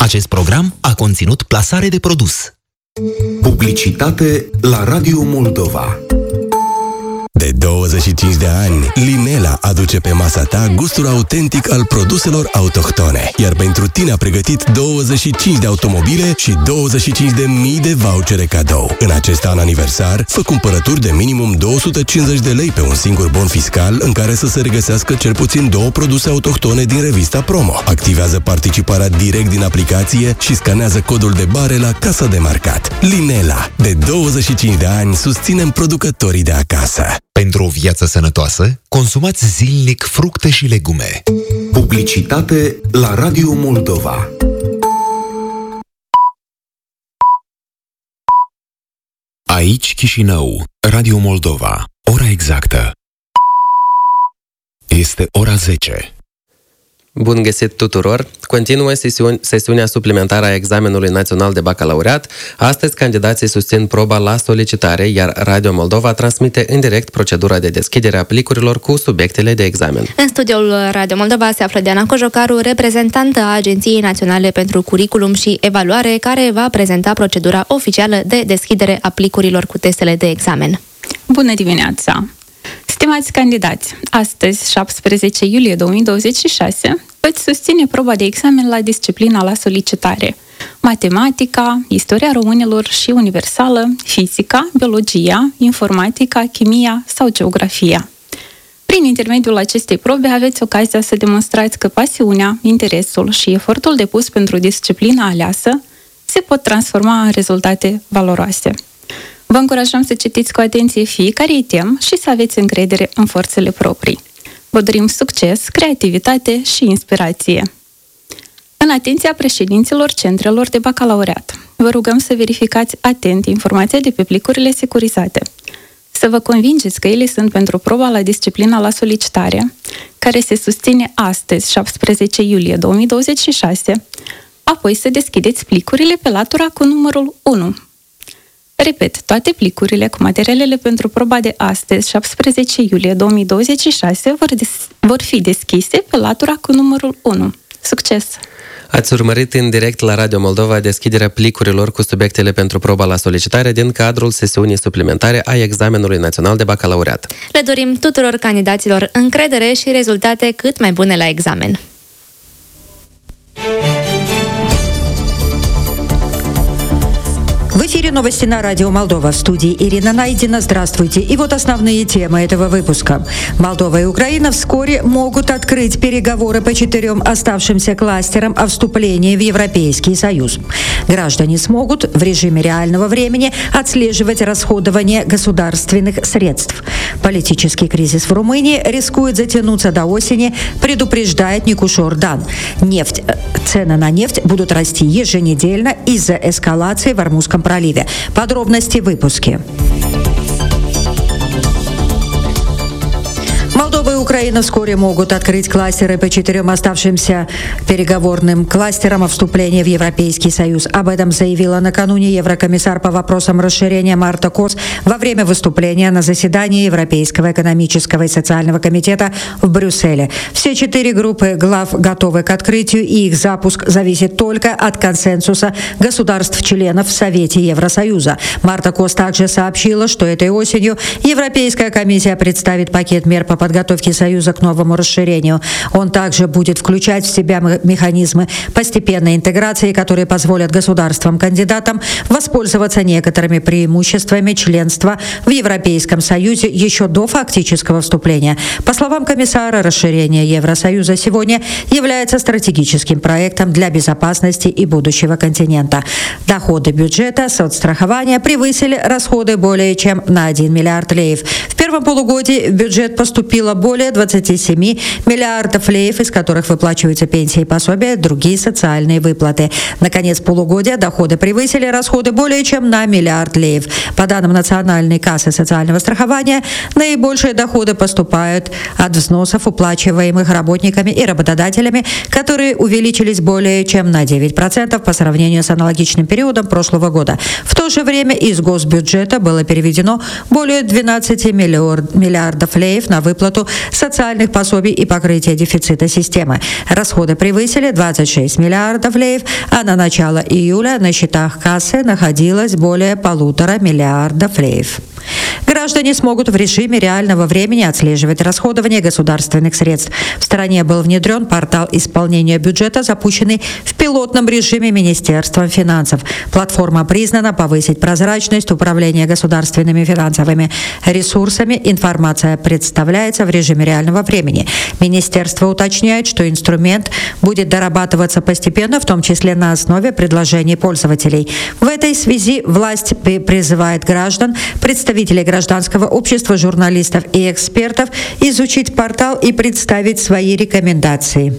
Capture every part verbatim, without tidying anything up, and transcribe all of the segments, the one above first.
Acest program a conținut plasare de produs. Publicitate la Radio Moldova. De douăzeci și cinci de ani, Linela aduce pe masa ta gustul autentic al produselor autohtone. Iar pentru tine a pregătit douăzeci și cinci de automobile și douăzeci și cinci de mii de vouchere cadou. În acest an aniversar, fă cumpărături de minimum două sute cincizeci de lei pe un singur bon fiscal în care să se regăsească cel puțin două produse autohtone din revista Promo. Activează participarea direct din aplicație și scanează codul de bare la casa de marcat. Linela. De douăzeci și cinci de ani susținem producătorii de acasă. Pentru o viață sănătoasă, consumați zilnic fructe și legume. Publicitate la Radio Moldova. Aici Chișinău, Radio Moldova. Ora exactă este ora zece. Bun găsit tuturor! Continuă sesiuni, sesiunea suplimentară a examenului național de bacalaureat. Astăzi, candidații susțin proba la solicitare, iar Radio Moldova transmite în direct procedura de deschidere a plicurilor cu subiectele de examen. În studioul Radio Moldova se află Diana Cojocaru, reprezentantă a Agenției Naționale pentru Curriculum și Evaluare, care va prezenta procedura oficială de deschidere a plicurilor cu testele de examen. Bună dimineața! Stimați candidați, astăzi, șaptesprezece iulie două mii douăzeci și șase, veți susține proba de examen la disciplina la solicitare: matematica, istoria românilor și universală, fizica, biologia, informatica, chimia sau geografia. Prin intermediul acestei probe aveți ocazia să demonstrați că pasiunea, interesul și efortul depus pentru disciplina aleasă se pot transforma în rezultate valoroase. Vă încurajăm să citiți cu atenție fiecare item și să aveți încredere în forțele proprii. Vă dorim succes, creativitate și inspirație. În atenția președinților centrelor de bacalaureat, vă rugăm să verificați atent informația de pe plicurile securizate. Să vă convingeți că ele sunt pentru proba la disciplina la solicitare, care se susține astăzi, șaptesprezece iulie două mii douăzeci și șase, apoi să deschideți plicurile pe latura cu numărul unu. Repet, toate plicurile cu materialele pentru proba de astăzi, șaptesprezece iulie două mii douăzeci și șase, vor, des- vor fi deschise pe latura cu numărul unu. Succes! Ați urmărit în direct la Radio Moldova deschiderea plicurilor cu subiectele pentru proba la solicitare din cadrul sesiunii suplimentare a examenului național de bacalaureat. Le dorim tuturor candidaților încredere și rezultate cât mai bune la examen. В эфире новости на Радио Молдова. В студии Ирина Найдина. Здравствуйте. И вот основные темы этого выпуска. Молдова и Украина вскоре могут открыть переговоры по четырем оставшимся кластерам о вступлении в Европейский Союз. Граждане смогут в режиме реального времени отслеживать расходование государственных средств. Политический кризис в Румынии рискует затянуться до осени, предупреждает Никушор Дан. Нефть, цены на нефть будут расти еженедельно из-за эскалации в Ормузском проливе. Подробности в выпуске. Молдова и Украина вскоре могут открыть кластеры по четырем оставшимся переговорным кластерам о вступлении в Европейский Союз. Об этом заявила накануне еврокомиссар по вопросам расширения Марта Кос во время выступления на заседании Европейского экономического и социального комитета в Брюсселе. Все четыре группы глав готовы к открытию, и их запуск зависит только от консенсуса государств-членов в Совете Евросоюза. Марта Кос также сообщила, что этой осенью Европейская комиссия представит пакет мер по подготовки Союза к новому расширению. Он также будет включать в себя механизмы постепенной интеграции, которые позволят государствам-кандидатам воспользоваться некоторыми преимуществами членства в Европейском Союзе еще до фактического вступления. По словам комиссара, расширение Евросоюза сегодня является стратегическим проектом для безопасности и будущего континента. Доходы бюджета соцстрахования превысили расходы более чем на один миллиард леев. В первом полугодии в бюджет поступило более двадцати семи миллиардов леев, из которых выплачиваются пенсии и пособия, другие социальные выплаты. На конец полугодия доходы превысили расходы более чем на миллиард леев. По данным Национальной кассы социального страхования, наибольшие доходы поступают от взносов, уплачиваемых работниками и работодателями, которые увеличились более чем на девять процентов по сравнению с аналогичным периодом прошлого года. В то же время из госбюджета было переведено более двенадцати миллиардов леев на выплату социальных пособий и покрытия дефицита системы. Расходы превысили двадцать шесть миллиардов леев, а на начало июля на счетах кассы находилось более полутора миллиардов леев. Граждане смогут в режиме реального времени отслеживать расходование государственных средств. В стране был внедрен портал исполнения бюджета, запущенный в пилотном режиме Министерством финансов. Платформа признана повысить прозрачность управления государственными финансовыми ресурсами. Информация представляется в режиме реального времени. Министерство уточняет, что инструмент будет дорабатываться постепенно, в том числе на основе предложений пользователей. В этой связи власть призывает граждан, представителей гражданского общества, журналистов и экспертов изучить портал и представить свои рекомендации.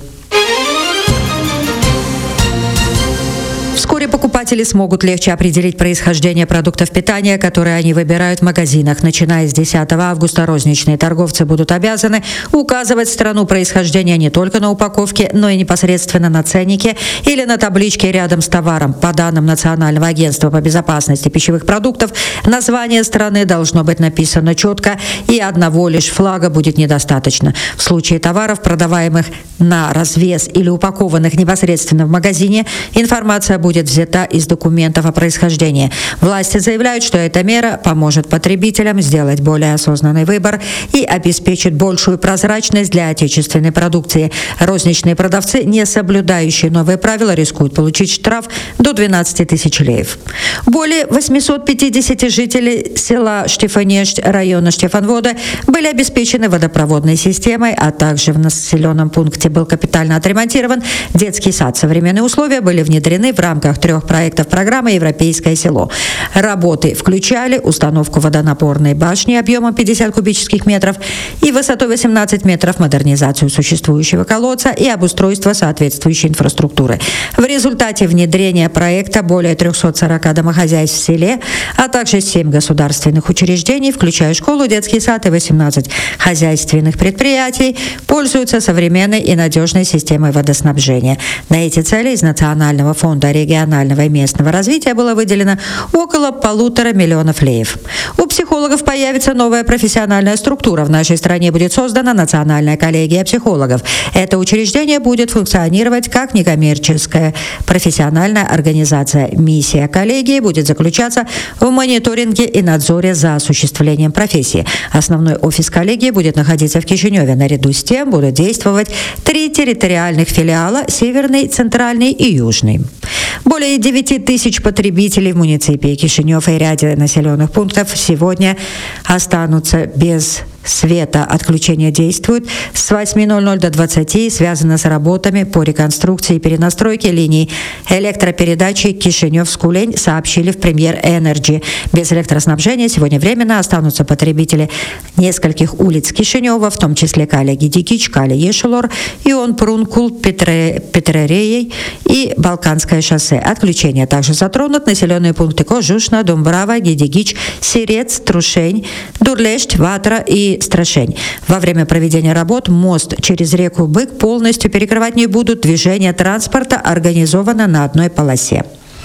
Вскоре покупатели смогут легче определить происхождение продуктов питания, которые они выбирают в магазинах. Начиная с десятого августа розничные торговцы будут обязаны указывать страну происхождения не только на упаковке, но и непосредственно на ценнике или на табличке рядом с товаром. По данным Национального агентства по безопасности пищевых продуктов, название страны должно быть написано четко, и одного лишь флага будет недостаточно. В случае товаров, продаваемых на развес или упакованных непосредственно в магазине, информация будет взята из документов о происхождении. Власти заявляют, что эта мера поможет потребителям сделать более осознанный выбор и обеспечит большую прозрачность для отечественной продукции. Розничные продавцы, не соблюдающие новые правила, рискуют получить штраф до двенадцати тысяч леев. Более восьмисот пятидесяти жителей села Штефанешт района Штефанвода были обеспечены водопроводной системой, а также в населенном пункте был капитально отремонтирован детский сад. Современные условия были внедрены в рамках трех проектов программы «Европейское село». Работы включали установку водонапорной башни объемом пятьдесят кубических метров и высотой восемнадцать метров, модернизацию существующего колодца и обустройство соответствующей инфраструктуры. В результате внедрения проекта более трехсот сорока домохозяйств в селе, а также семь государственных учреждений, включая школу, детский сад и восемнадцать хозяйственных предприятий, пользуются современной и надежной системой водоснабжения. На эти цели из Национального фонда регионального и местного развития было выделено около полутора миллионов леев. У психологов появится новая профессиональная структура. В нашей стране будет создана Национальная коллегия психологов. Это учреждение будет функционировать как некоммерческая профессиональная организация. Миссия коллегии будет заключаться в мониторинге и надзоре за осуществлением профессии. Основной офис коллегии будет находиться в Кишиневе. Наряду с тем будут действовать три территориальных филиала – Северный, Центральный и Южный. Более девяти тысяч потребителей в муниципии Кишинев и ряде населенных пунктов сегодня останутся без света. Отключение действует с восьми ноль-ноль до двадцати, связано с работами по реконструкции и перенастройке линий электропередачи Кишинев-Скулень, сообщили в Премьер Энерджи. Без электроснабжения сегодня временно останутся потребители нескольких улиц Кишинева, в том числе Каля Гидикич, Каля Ешелор, Ион Прункул, Петре, Петререей и Балканское шоссе. Отключение также затронут населенные пункты Кожушна, Думбрава, Гидигич, Сирец, Трушень, Дурлешт, Ватра и Страшень. Во время проведения работ мост через реку Бык полностью перекрывать не будут. Движение транспорта организовано на одной полосе.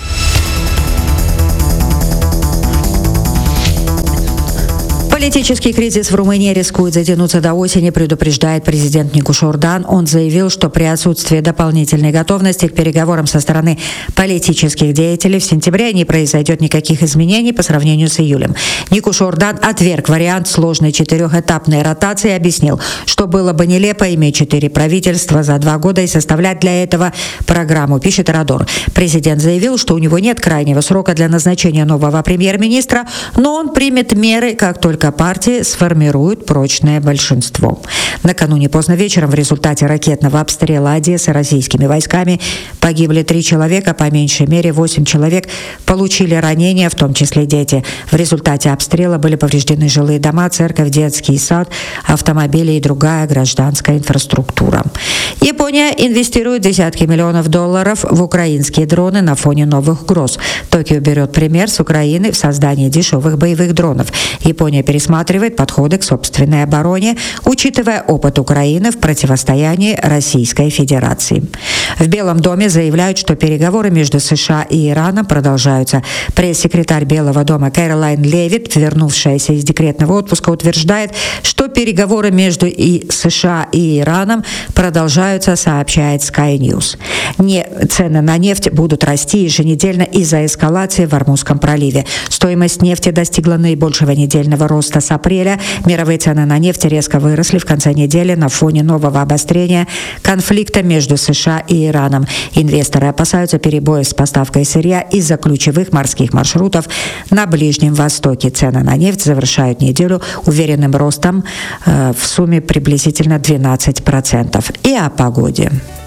Политический кризис в Румынии рискует затянуться до осени, предупреждает президент Никуш Ордан. Он заявил, что при отсутствии дополнительной готовности к переговорам со стороны политических деятелей в сентябре не произойдет никаких изменений по сравнению с июлем. Никуш Ордан отверг вариант сложной четырехэтапной ротации и объяснил, что было бы нелепо иметь четыре правительства за два года и составлять для этого программу, пишет Радор. Президент заявил, что у него нет крайнего срока для назначения нового премьер-министра, но он примет меры, как только партии сформируют прочное большинство. Накануне поздно вечером в результате ракетного обстрела Одессы российскими войсками погибли три человека, по меньшей мере восемь человек получили ранения, в том числе дети. В результате обстрела были повреждены жилые дома, церковь, детский сад, автомобили и другая гражданская инфраструктура. Япония инвестирует десятки миллионов долларов в украинские дроны на фоне новых угроз. Токио берет пример с Украины в создании дешевых боевых дронов. Япония перестала пересматривает подходы к собственной обороне, учитывая опыт Украины в противостоянии Российской Федерации. В Белом доме заявляют, что переговоры между США и Ираном продолжаются. Пресс-секретарь Белого дома Кэролайн Левит, вернувшаяся из декретного отпуска, утверждает, что переговоры между и США и Ираном продолжаются, сообщает Sky News. Не, цены на нефть будут расти еженедельно из-за эскалации в Ормузском проливе. Стоимость нефти достигла наибольшего недельного роста с апреля. Мировые цены на нефть резко выросли в конце недели на фоне нового обострения конфликта между США и Ираном. Инвесторы опасаются перебоев с поставкой сырья из-за ключевых морских маршрутов на Ближнем Востоке. Цены на нефть завершают неделю уверенным ростом э, в сумме приблизительно двенадцать процентов. И о погоде.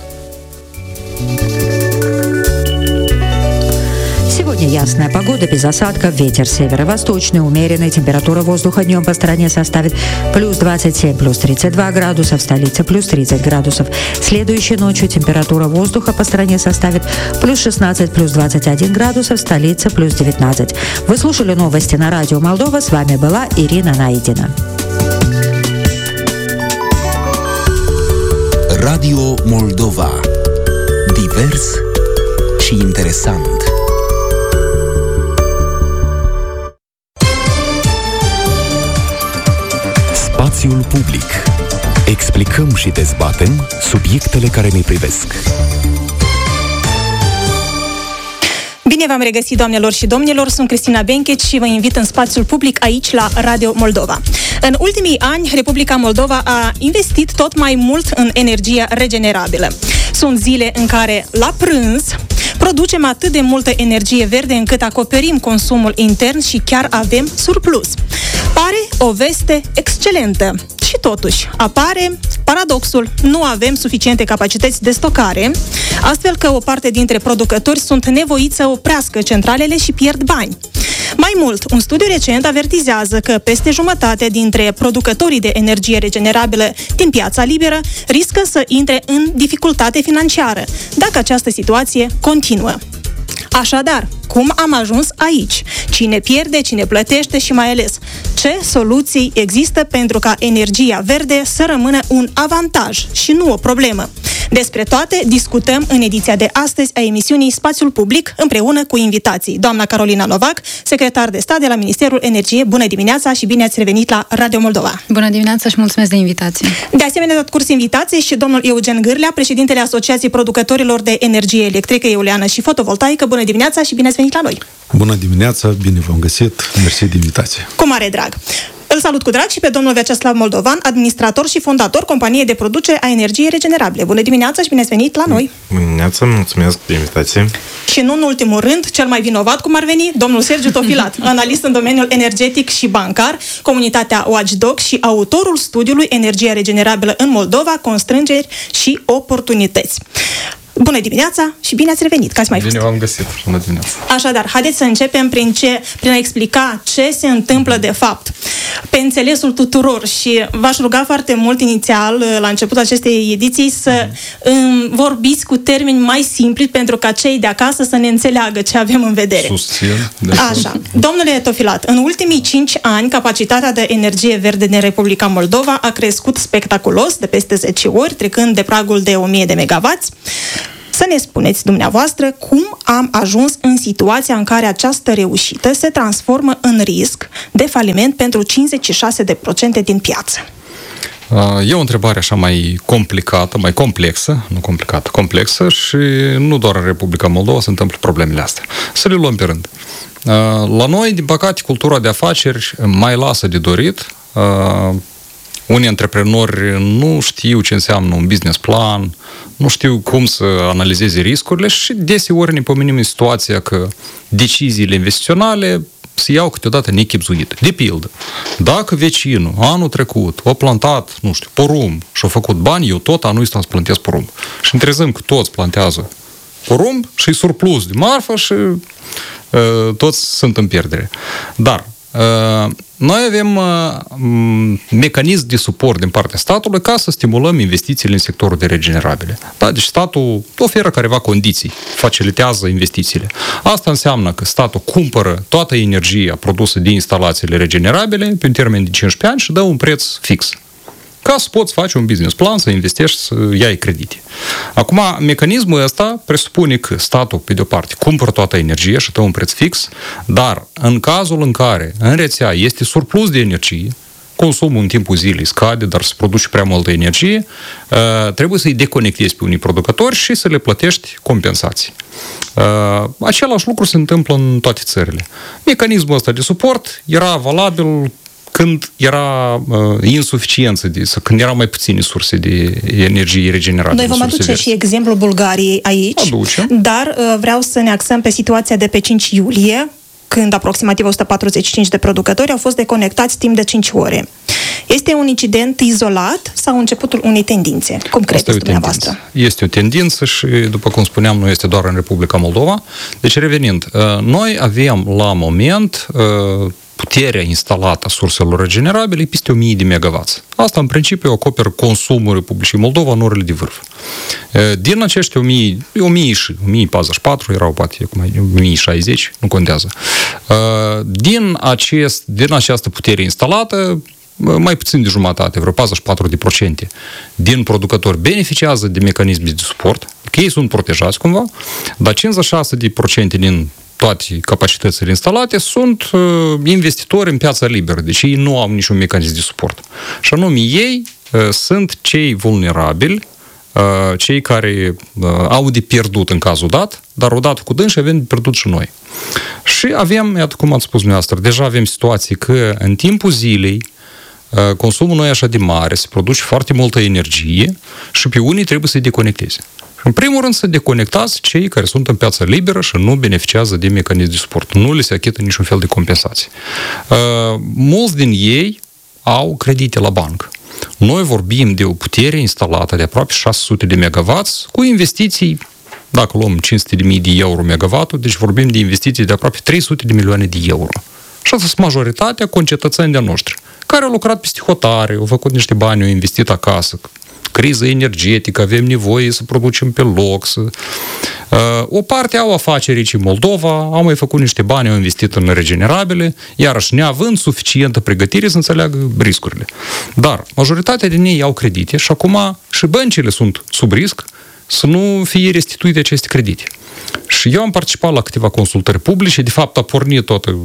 Сегодня ясная погода, без осадков, ветер северо-восточный, умеренный, температура воздуха днем по стране составит плюс двадцать семь, плюс тридцать два градуса, в столице плюс тридцать градусов. Следующей ночью температура воздуха по стране составит плюс шестнадцать, плюс двадцать один градусов, в столице плюс девятнадцать. Вы слушали новости на радио Молдова, с вами была Ирина Найдина. Radio Moldova. Divers și interesant. Spațiul public. Explicăm și dezbatem subiectele care ne privesc. Bine v-am regăsit, doamnelor și domnilor, sunt Cristina Benchec și vă invit în spațiul public aici la Radio Moldova. În ultimii ani, Republica Moldova a investit tot mai mult în energia regenerabilă. Sunt zile în care, la prânz, producem atât de multă energie verde încât acoperim consumul intern și chiar avem surplus. Pare o veste excelentă. Și totuși, apare paradoxul, nu avem suficiente capacități de stocare, astfel că o parte dintre producători sunt nevoiți să oprească centralele și pierd bani. Mai mult, un studiu recent avertizează că peste jumătate dintre producătorii de energie regenerabilă din piața liberă riscă să intre în dificultate financiară, dacă această situație continuă. Așadar, cum am ajuns aici? Cine pierde, cine plătește și mai ales ce soluții există pentru ca energia verde să rămână un avantaj și nu o problemă? Despre toate discutăm în ediția de astăzi a emisiunii Spațiul Public împreună cu invitații. Doamna Carolina Novac, secretar de stat de la Ministerul Energiei. Bună dimineața și bine ați revenit la Radio Moldova. Bună dimineața și mulțumesc de invitație. De asemenea, dat curs invitații și domnul Eugen Gârlea, președintele Asociației Producătorilor de Energie Electrică, Eoliană și Fotovoltaică. Bună dimineața și bine ați venit la noi. Bună dimineața, bine v-am găsit, mersi de invitație. Cu mare drag. Îl salut cu drag și pe domnul Vyacheslav Moldovan, administrator și fondator companiei de producere a energiei regenerabile. Bună dimineața și bine ați venit la noi! Bună dimineața, mulțumesc de invitație! Și nu în ultimul rând, cel mai vinovat, cum ar veni, domnul Sergiu Tofilat, analist în domeniul energetic și bancar, comunitatea Watchdog și autorul studiului Energia regenerabilă în Moldova, constrângeri și oportunități. Bună dimineața și bine ați revenit, că ați mai fost. Bine v-am găsit, bună dimineața. Așadar, haideți să începem prin, ce, prin a explica ce se întâmplă de fapt, pe înțelesul tuturor și v-aș ruga foarte mult inițial, la începutul acestei ediții, să um, vorbiți cu termeni mai simpli pentru ca cei de acasă să ne înțeleagă ce avem în vedere. Susțin. Așa. Domnule Tofilat, în ultimii cinci ani, capacitatea de energie verde din Republica Moldova a crescut spectaculos, de peste zece ori, trecând de pragul de o mie de megawatts. Să ne spuneți dumneavoastră cum am ajuns în situația în care această reușită se transformă în risc de faliment pentru cincizeci și șase la sută din piață. E o întrebare așa mai complicată, mai complexă, nu complicată, complexă și nu doar în Republica Moldova se întâmplă problemele astea. Să le luăm pe rând. La noi, din păcate, cultura de afaceri mai lasă de dorit. Unii antreprenori nu știu ce înseamnă un business plan, nu știu cum să analizeze riscurile și deseori ne pomenim în situația că deciziile investiționale se iau câteodată nechibzuite. De pildă, dacă vecinul anul trecut a plantat, nu știu, porumb și a făcut bani, eu tot anul ăsta îți plantez porumb. Și întrezăm că toți plantează porumb și surplus de marfă și uh, toți sunt în pierdere. Dar noi avem mecanism de suport din partea statului ca să stimulăm investițiile în sectorul de regenerabile. Da? Deci statul oferă careva condiții, facilitează investițiile. Asta înseamnă că statul cumpără toată energia produsă din instalațiile regenerabile pe un termen de cincisprezece ani și dă un preț fix. Ca să poți face un business plan, să investești, să iei credite. Acum, mecanismul ăsta presupune că statul, pe de-o parte, cumpără toată energia și dă un preț fix, dar în cazul în care în rețea este surplus de energie, consumul în timpul zilei scade, dar se produce prea multă energie, trebuie să-i deconectezi pe unii producători și să le plătești compensații. Același lucru se întâmplă în toate țările. Mecanismul ăsta de suport era valabil când era uh, insuficiență, de, când erau mai puține surse de energie regenerabile. Noi vom aduce verzi. și exemplul Bulgariei aici, Aduce. dar uh, vreau să ne axăm pe situația de pe cinci iulie, când aproximativ o sută patruzeci și cinci de producători au fost deconectați timp de cinci ore. Este un incident izolat sau începutul unei tendințe? Cum credeți dumneavoastră? Este o tendință și, după cum spuneam, nu este doar în Republica Moldova. Deci, revenind, noi avem la moment puterea instalată a surselor regenerabile e peste o mie de megawatts. Asta, în principiu, acoperă consumul Republicii Moldova în orele de vârf. Din acești o mie, o mie și o mie patruzeci și patru, erau poate acum o mie șaizeci, nu contează. Din, acest, din această putere instalată, mai puțin de jumătate, vreo patruzeci și patru la sută din producători beneficiază de mecanisme de suport, că ei sunt protejați cumva, dar cincizeci și șase la sută din toate capacitățile instalate sunt uh, investitori în piața liberă, deci ei nu au niciun mecanism de suport. Și anume, ei uh, sunt cei vulnerabili, uh, cei care uh, au de pierdut în cazul dat, dar odată cu dânsi avem de pierdut și noi. Și avem, iată cum ați spus dumneavoastră, deja avem situații că în timpul zilei uh, consumul nu e așa de mare, se produce foarte multă energie și pe unii trebuie să-i deconecteze. În primul rând să deconectați cei care sunt în piața liberă și nu beneficiază de mecanism de suport. Nu le se achită niciun fel de compensație. Uh, mulți din ei au credite la bancă. Noi vorbim de o putere instalată de aproape șase sute de megawatts cu investiții, dacă luăm cinci sute de mii de euro megawattul, deci vorbim de investiții de aproape trei sute de milioane de euro. Și asta sunt majoritatea concetățeni de-a noștri, care au lucrat peste hotare, au făcut niște bani, au investit acasă, criză energetică, avem nevoie să producem pe loc. Să... O parte au afaceri aici în Moldova, au mai făcut niște bani, au investit în regenerabile, iarăși neavând suficientă pregătire să înțeleagă riscurile. Dar majoritatea din ei au credite și acum și băncile sunt sub risc să nu fie restituite aceste credite. Și eu am participat la câteva consultări publice, de fapt a pornit toată...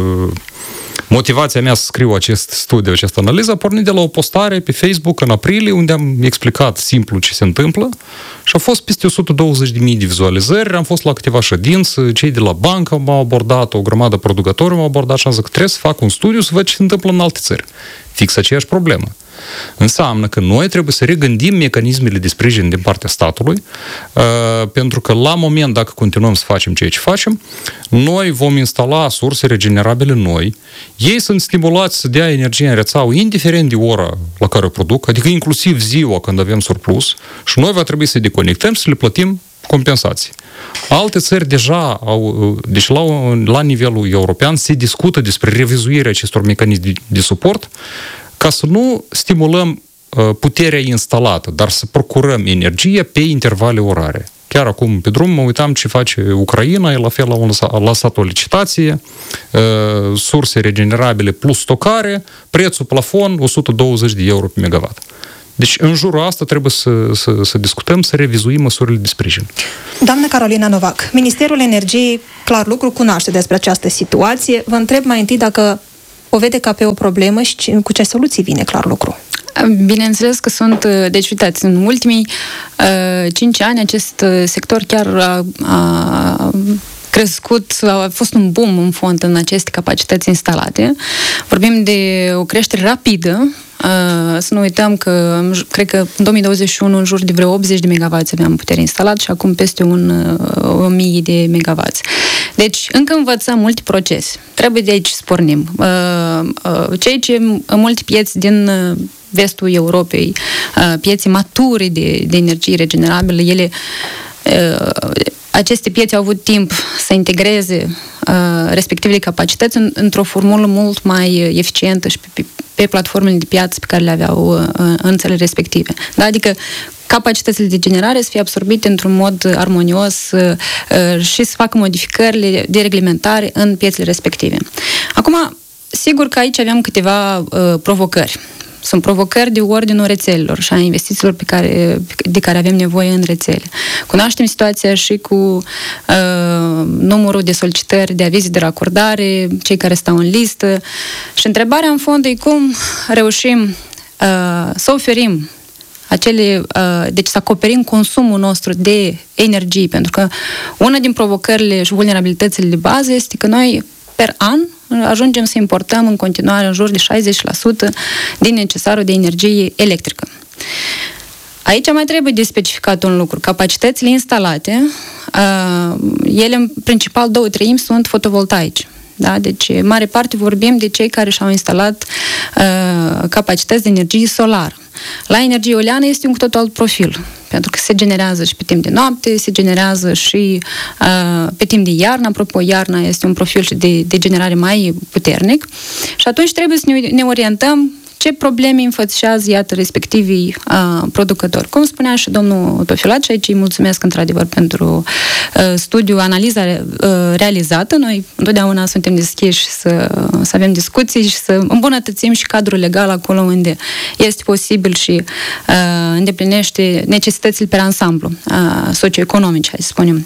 Motivația mea să scriu acest studiu, această analiză, a pornit de la o postare pe Facebook în aprilie, unde am explicat simplu ce se întâmplă și a fost peste o sută douăzeci de mii de vizualizări, am fost la câteva ședințe, cei de la bancă m-au abordat, o grămadă producători m-au abordat și am zis că trebuie să fac un studiu să văd ce se întâmplă în alte țări. Fix aceeași problemă. Înseamnă că noi trebuie să regândim mecanismele de sprijin din partea statului, uh, pentru că la moment, dacă continuăm să facem ceea ce facem, noi vom instala surse regenerabile noi, ei sunt stimulați să dea energie în rețea, indiferent de ora la care o produc, adică inclusiv ziua când avem surplus, și noi va trebui să deconectăm și să le plătim compensații. Alte țări deja au, deci la, la nivelul european se discută despre revizuirea acestor mecanisme de, de suport, ca să nu stimulăm uh, puterea instalată, dar să procurăm energie pe intervale orare. Chiar acum pe drum mă uitam ce face Ucraina, e la fel a lăsat o licitație, uh, surse regenerabile plus stocare, prețul plafon o sută douăzeci de euro pe megawatt. Deci în jurul asta trebuie să, să, să discutăm, să revizuim măsurile de sprijin. Doamna Carolina Novac, Ministerul Energiei, clar lucru, cunoaște despre această situație. Vă întreb mai întâi dacă o vede ca pe o problemă și cu ce soluții vine, clar lucru. Bineînțeles că sunt, deci uitați, în ultimii uh, cinci ani acest sector chiar a, a crescut, a fost un boom în fond în aceste capacități instalate. Vorbim de o creștere rapidă. Uh, să nu uităm că, cred că în două mii douăzeci și unu, în jur de vreo optzeci de megawatts aveam putere instalat și acum peste un, uh, o mie de megawatts. Deci, încă învățăm multe procese. Trebuie de aici să pornim. Uh, uh, ceea ce în multe piețe din uh, vestul Europei, uh, piețe mature de, de energie regenerabilă, ele uh, aceste piețe au avut timp să integreze uh, respectivele capacități în, într-o formulă mult mai eficientă și pe, pe, pe platformele de piață pe care le aveau uh, în țările respective. Da? Adică capacitățile de generare să fie absorbite într-un mod armonios uh, și să facă modificările de reglementare în piețele respective. Acum, sigur că aici avem câteva uh, provocări. Sunt provocări de ordinul rețelelor și a investițiilor pe care, de care avem nevoie în rețele. Cunoaștem situația și cu uh, numărul de solicitări de avize de racordare, cei care stau în listă. Și întrebarea în fond e cum reușim uh, să oferim acele, uh, deci să acoperim consumul nostru de energie, pentru că una din provocările și vulnerabilitățile de bază este că noi per an ajungem să importăm în continuare în jur de șaizeci la sută din necesarul de energie electrică. Aici mai trebuie de specificat un lucru. Capacitățile instalate, uh, ele în principal două treimi sunt fotovoltaice. Da? Deci, în mare parte vorbim de cei care și-au instalat uh, capacități de energie solară. La energie eoliană este un cu totul alt profil, pentru că se generează și pe timp de noapte, se generează și uh, pe timp de iarnă. Apropo, iarna este un profil și de, de generare mai puternic. Și atunci trebuie să ne, ne orientăm ce probleme înfățișează, iată, respectivii uh, producători. Cum spunea și domnul Tofilat, și aici îi mulțumesc într-adevăr pentru uh, studiu, analiza uh, realizată. Noi întotdeauna suntem deschiși să, să avem discuții și să îmbunătățim și cadrul legal acolo unde este posibil și uh, îndeplinește necesitățile pe ansamblu uh, socioeconomice, hai să spunem.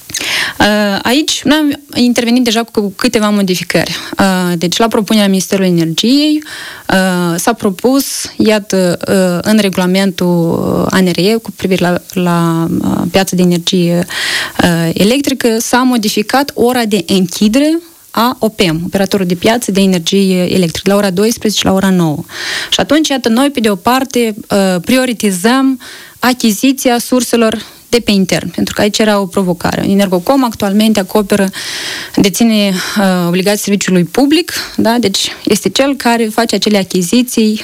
Aici noi am intervenit deja cu câteva modificări. Deci, la propunerea Ministerului Energiei s-a propus, iată, în regulamentul A N R E cu privire la, la piața de energie electrică, s-a modificat ora de închidere a O P E M, operatorul de piață de energie electrică, la ora douăsprezece, la ora nouă. Și atunci, iată, noi, pe de o parte, prioritizăm achiziția surselor de pe intern, pentru că aici era o provocare. Energocom actualmente acoperă, deține uh, obligații serviciului public, da? Deci este cel care face acele achiziții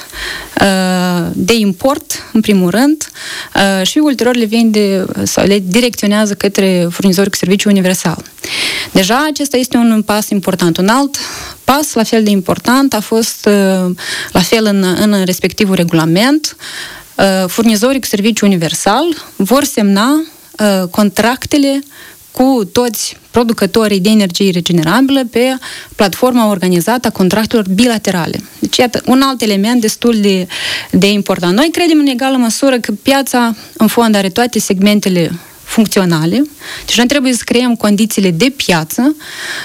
uh, de import, în primul rând, uh, și ulterior le vinde sau le direcționează către furnizori cu serviciu universal. Deja acesta este un pas important. Un alt pas, la fel de important, a fost uh, la fel în, în respectivul regulament. Furnizorii cu serviciu universal vor semna uh, contractele cu toți producătorii de energie regenerabilă pe platforma organizată a contractelor bilaterale. Deci, iată, un alt element destul de, de important. Noi credem în egală măsură că piața, în fond, are toate segmentele funcționale. Deci, noi trebuie să creăm condițiile de piață.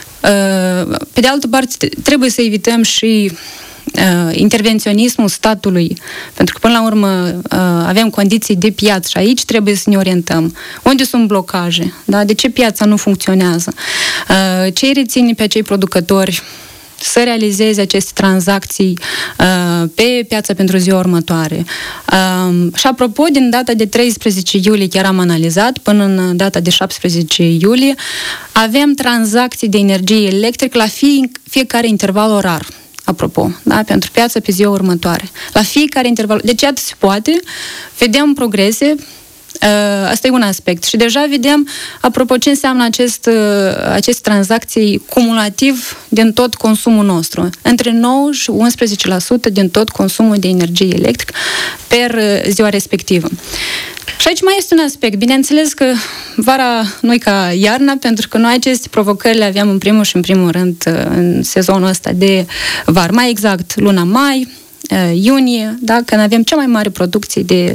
Uh, pe de altă parte, trebuie să evităm și Uh, intervenționismul statului, pentru că până la urmă uh, avem condiții de piață și aici trebuie să ne orientăm. Unde sunt blocaje? Da? De ce piața nu funcționează? Uh, ce îi reține pe acei producători să realizeze aceste tranzacții uh, pe piața pentru ziua următoare. Uh, și apropo, din data de treisprezece iulie, chiar am analizat, până în data de șaptesprezece iulie, avem tranzacții de energie electrică la fie, fiecare interval orar. Apropo, da? Pentru piața pe ziua următoare. La fiecare interval. Deci, iată, se poate. Vedem progrese. Asta e un aspect. Și deja vedem, apropo, ce înseamnă acest, aceste tranzacții cumulativ din tot consumul nostru. Între nouă și unsprezece la sută din tot consumul de energie electrică per ziua respectivă. Și aici mai este un aspect. Bineînțeles că vara nu e ca iarna, pentru că noi aceste provocări le aveam în primul și în primul rând în sezonul ăsta de vară. Mai exact, luna mai, iunie, da? Când avem cea mai mare producție de,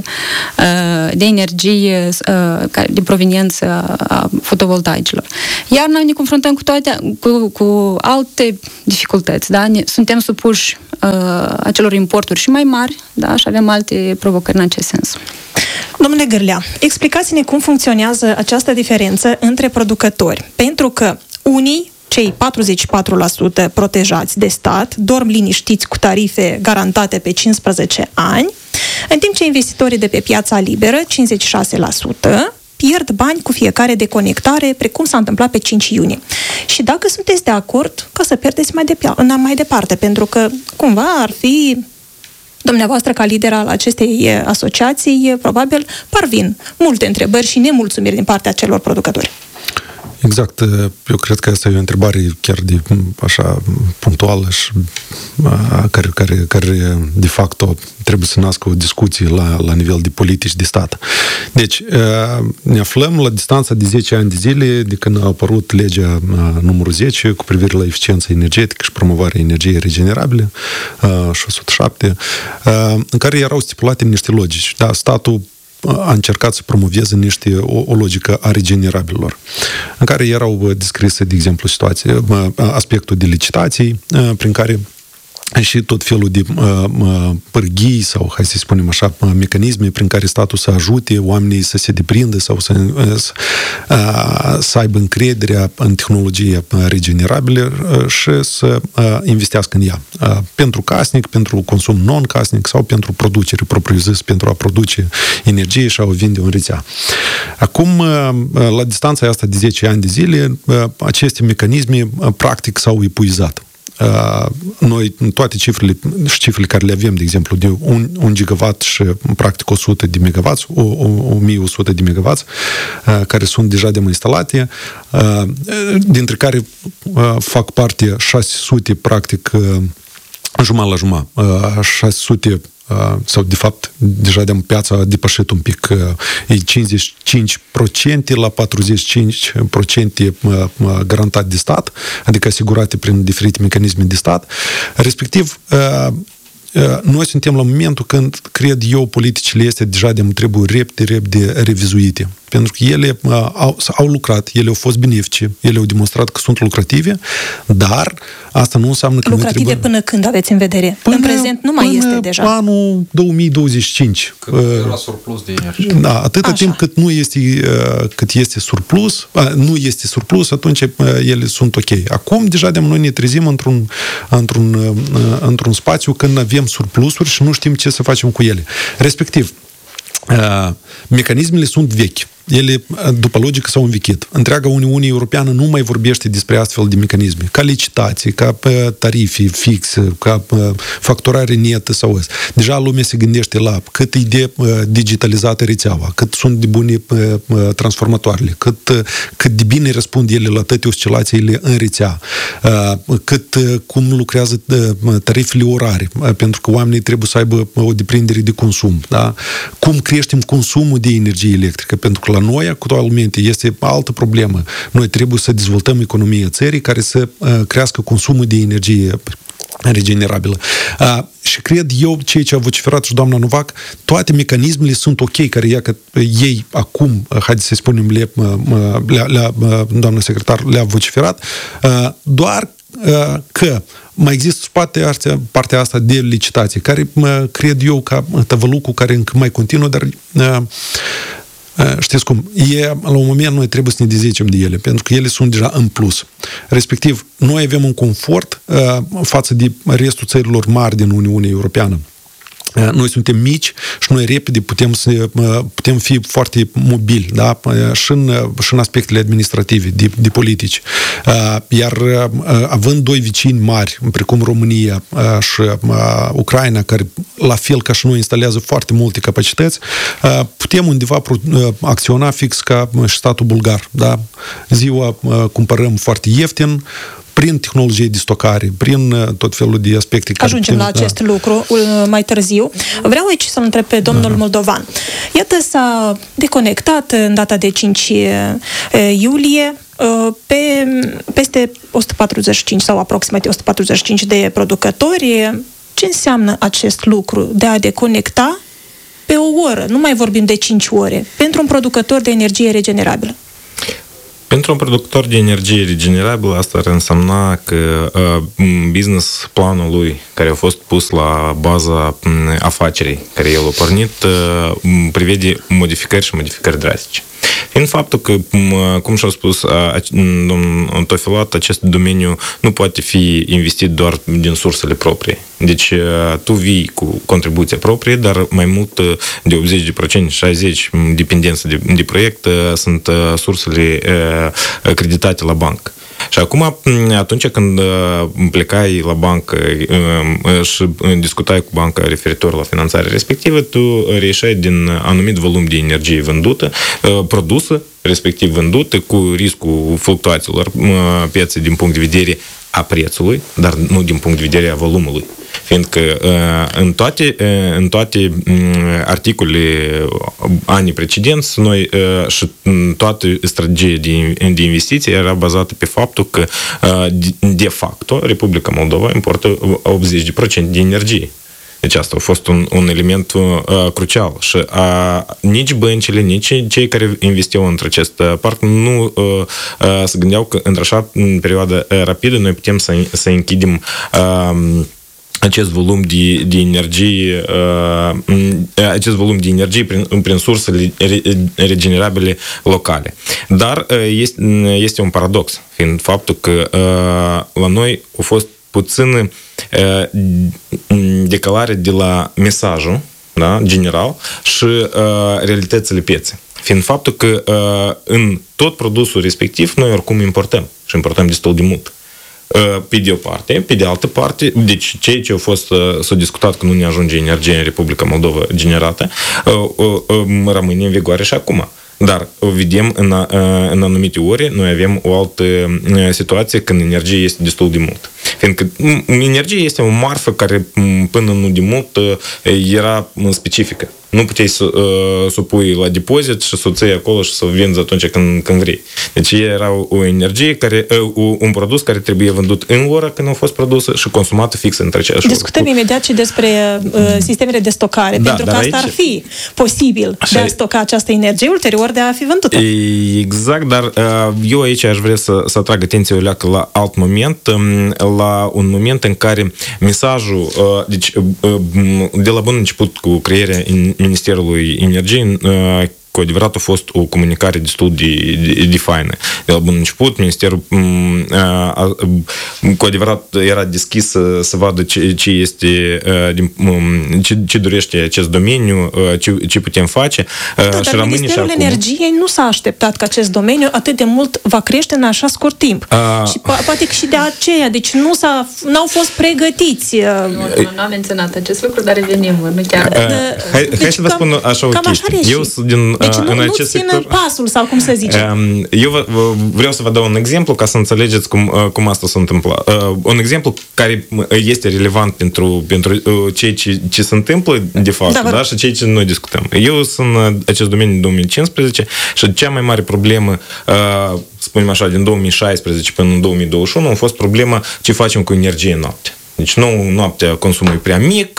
de energie de proveniență a fotovoltaicilor. Iarna ne confruntăm cu toate, cu, cu alte dificultăți, da? Suntem supuși acelor importuri și mai mari, da? Și avem alte provocări în acest sens. Domnule Gârlea, explicați-ne cum funcționează această diferență între producători. Pentru că unii, cei patruzeci și patru la sută protejați de stat, dorm liniștiți cu tarife garantate pe cincisprezece ani, în timp ce investitorii de pe piața liberă, cincizeci și șase la sută, pierd bani cu fiecare deconectare, precum s-a întâmplat pe cinci iunie. Și dacă sunteți de acord, ca să pierdeți mai, de, mai departe, pentru că cumva ar fi dumneavoastră, ca lider al acestei asociații, probabil parvin multe întrebări și nemulțumiri din partea celor producători. Exact. Eu cred că asta e o întrebare chiar de așa punctuală și care, care, care de facto trebuie să nască o discuție la, la nivel de politici de stat. Deci, ne aflăm la distanța de zece ani de zile de când a apărut legea numărul zece cu privire la eficiența energetică și promovarea energiei regenerabile, șase sute șapte, în care erau stipulate niște logici. Da, statul a încercat să promoveze niște, o, o logică a regenerabililor, în care erau descrise, de exemplu, situații, aspectul de licitații, prin care și tot felul de uh, pârghii sau, hai să spunem așa, mecanisme prin care statul să ajute oamenii să se deprindă sau să, uh, să aibă încrederea în tehnologie regenerabile și să uh, investească în ea. Uh, pentru casnic, pentru consum non-casnic sau pentru producere propriu-zis, pentru a produce energie și a o vinde în rețea. Acum, uh, la distanța asta de zece ani de zile, uh, aceste mecanisme uh, practic s-au epuizat. Uh, noi, toate cifrele și cifrele care le avem, de exemplu, de un, un gigawatt și practic o sută de megawatts, o, o, o mie o sută de megawatts, uh, care sunt deja demo-instalate, uh, dintre care uh, fac parte șase sute, practic, uh, jumătate la jumătate, uh, șase sute sau de fapt deja de piața a depășit un pic, e cincizeci și cinci la sută la patruzeci și cinci la sută garantat de stat, adică asigurate prin diferite mecanisme de stat. Respectiv, noi suntem la momentul când, cred eu, politicile este deja de trebuie repede, repede revizuite. Pentru că ele au, au lucrat, ele au fost benefice, ele au demonstrat că sunt lucrative, dar asta nu înseamnă că lucrative trebuie... până când aveți în vedere? Până, în prezent nu mai este deja. Anul două mii douăzeci și cinci. Cât era surplus de energie. Da, atâta Așa. timp cât nu este, cât este surplus, nu este surplus, atunci ele sunt ok. Acum, deja de noi ne trezim într-un, într-un, într-un spațiu când avem surplusuri și nu știm ce să facem cu ele. Respectiv, mecanismele sunt vechi. Ele, după logică, s-au învechit. Întreaga Uniune Europeană nu mai vorbește despre astfel de mecanisme, ca licitații, ca tarife fixe, ca facturare netă sau ăsta. Deja lumea se gândește la cât e de digitalizată rețeaua, cât sunt de bune transformatoarele, cât, cât de bine răspund ele la toate oscilațiile în rețea, cât cum lucrează tarifele orare, pentru că oamenii trebuie să aibă o deprindere de consum, da? Cum creștem consumul de energie electrică, pentru că la noi, actualmente, este altă problemă. Noi trebuie să dezvoltăm economia țării care să uh, crească consumul de energie regenerabilă. Uh, și cred eu, ceea ce a vociferat și doamna Novac, toate mecanismele sunt ok, care ia că ei acum, uh, haideți să spunem, le, uh, le, le, uh, doamna secretar le-a vociferat, uh, doar uh, că mai există spate astea, partea asta de licitație, care uh, cred eu ca tăvălucul care încă mai continuă, dar uh, știți cum, e, la un moment noi trebuie să ne dezicem de ele, pentru că ele sunt deja în plus. Respectiv, noi avem un confort uh, față de restul țărilor mari din Uniunea Europeană. Noi suntem mici și noi repede putem, să, putem fi foarte mobili, da? și, în, și în aspectele administrative, de, de politici. Iar având doi vecini mari, precum România și Ucraina, care la fel ca și noi instalează foarte multe capacități, putem undeva acționa fix ca și statul bulgar. Da? Ziua cumpărăm foarte ieftin, prin tehnologie de stocare, prin tot felul de aspecte. Ajungem la acest da. lucru mai târziu. Vreau aici să-l întreb pe domnul da. Moldovan. Iată, s-a deconectat în data de cinci iulie pe peste o sută patruzeci și cinci sau aproximativ o sută patruzeci și cinci de producători. Ce înseamnă acest lucru de a deconecta pe o oră? Nu mai vorbim de cinci ore. Pentru un producător de energie regenerabilă. Pentru un producător de energie regenerabilă, asta ar însemna că uh, business planul lui, care a fost pus la baza afacerii care el a pornit, uh, prevede modificări și modificări drastice. Fiind faptul că, cum și-a spus domnul Tofilat, acest domeniu nu poate fi investit doar din sursele proprii. Deci tu vii cu contribuția proprie, dar mai mult de optzeci la sută, șaizeci la sută, dependență de, de proiect, sunt sursele creditate la bancă. Și acum, atunci când plecai la bancă și discutai cu banca referitor la finanțarea respectivă, tu reieșai din anumit volum de energie vândută, produsă, respectiv vândută, cu riscul fluctuațiilor pieței din punct de vedere a prețului, dar nu din punct de vedere a volumului. Fiindcă în toate, în toate articolele anii precedenți, noi și toată strategia de, de investiții era bazată pe faptul că, de facto, Republica Moldova importă optzeci la sută de energie. Deci asta a fost un, un element uh, crucial și uh, nici băncile, nici cei care investiau într acest parc nu uh, uh, se gândeau că într-așa perioadă uh, rapidă noi putem să, să închidem uh, acest volum de, de energie uh, acest volum de energie prin, prin surse regenerabile locale. Dar uh, este, este un paradox, fiind faptul că uh, la noi a fost puțină decalare de la mesajul, da, general și uh, realitățile pieței. Fiind faptul că uh, în tot produsul respectiv noi oricum importăm și importăm destul de mult. Uh, pe de o parte, pe de altă parte, deci ceea ce a fost uh, s-a discutat că nu ne ajunge energie în Republica Moldova generată, uh, uh, uh, rămâne în vigoare și acum. Dar vedem în, în anumite ore, noi avem o altă situație când energia este destul de mult. Fiindcă energia este o marfă care până nu de mult era specifică. Nu puteai să, uh, să o pui la depozit și să o ții acolo și să o vinzi atunci când, când vrei. Deci era o energie, care, uh, un produs care trebuie vândut în ora când a fost produsă și consumată fix între aceeași oră. Discutăm imediat și despre uh, sistemele de stocare, da, pentru că asta aici ar fi posibil de a stoca această energie ulterior de a fi vândută. Exact, dar uh, eu aici aș vrea să, să atrag atenția leacă la alt moment, um, la un moment în care mesajul, uh, deci uh, de la bun început cu crearea Ministerului Energiei, cu adevărat a fost o comunicare destul de, de, de faină. De la bun început, Ministerul a, a, cu adevărat era deschis să, să vadă ce, ce este, ce, ce dorește acest domeniu, ce, ce putem face. Da, dar Ministerul Energiei nu s-a așteptat că acest domeniu atât de mult va crește în așa scurt timp. A... Și po- poate că și de aceea, deci nu s-a, n-au fost pregătiți. Nu, nu am menționat acest lucru, dar revenim, nu chiar. A, hai, deci hai să vă spun așa o chestie. Eu sunt din Deci nu, nu țin sector pasul, sau cum să zice. Eu vreau să vă dau un exemplu ca să înțelegeți cum, cum asta se întâmplă. Un exemplu care este relevant pentru, pentru ceea ce, ce se întâmplă de fapt, da, da, și ceea ce noi discutăm. Eu sunt în acest domeniu din două mii cincisprezece și cea mai mare problemă, spunem așa, din două mii șaisprezece până în două mii douăzeci și unu a fost problema ce facem cu energie noapte. Deci nu, noaptea consumul e prea mic,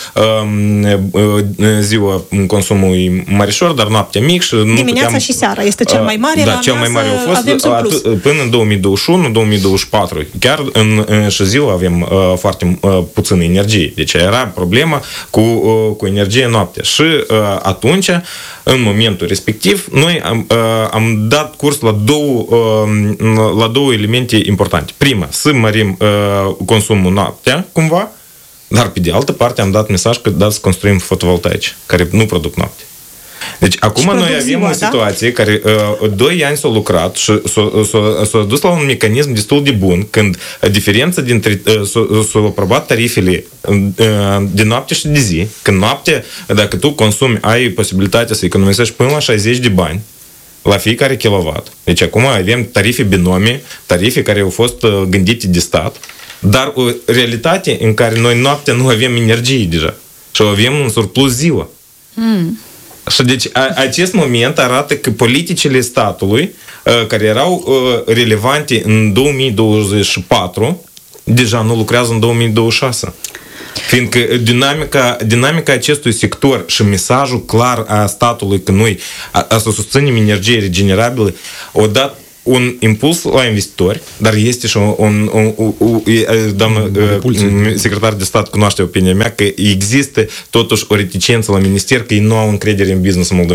ziua consumul e marișor, dar noaptea mic. Și dimineața puteam, și seara este cel mai mare, da, cel mai mare a fost atât, până în două mii douăzeci și unu două mii douăzeci și patru. Chiar în, în și ziua avem uh, foarte uh, puțină energie. Deci era problema cu, uh, cu energie noaptea. Și uh, atunci, în momentul respectiv, noi am, uh, am dat curs la două, uh, la două elemente importante. Prima, să mărim uh, consumul noaptea, cumva, dar pe de altă parte am dat mesaj că da, să construim fotovoltaici, care nu produc noapte. Deci acum noi avem ziua, o situație, da? Care uh, doi ani s-a lucrat și s-a, s-a, s-a dus la un mecanism destul de bun, când diferența dintre uh, s-a, s-a aprobat tarifele uh, de noapte și de zi, când noapte, dacă tu consumi, ai posibilitatea să economisești până la șaizeci de bani la fiecare kilowatt. Deci acum avem tarife binome, tarife care au fost uh, gândite de stat, dar o realitate în care noi noaptea nu avem energie deja și avem un surplus ziua. Mm. Și deci a, acest moment arată că politicile statului a, care erau a, relevante în două mii douăzeci și patru deja nu lucrează în două mii douăzeci și șase. Fiindcă dinamica, dinamica acestui sector și mesajul clar a statului că noi a, a să susținem energie regenerabilă o dat un impuls la investitori, dar este și un, un, un, un, un doamnă secretar de stat cunoaște opinia mea că există totuși o reticență la minister că ei nu au încredere în business-ul moldovenesc.